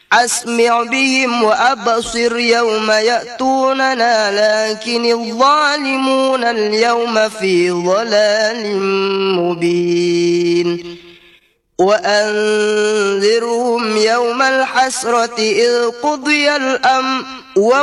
أسمع بهم وأبصر يوم يأتوننا لكن الظالمون اليوم في ضلال مبين وأنذرهم يوم الحسرة إذ قضي الأمر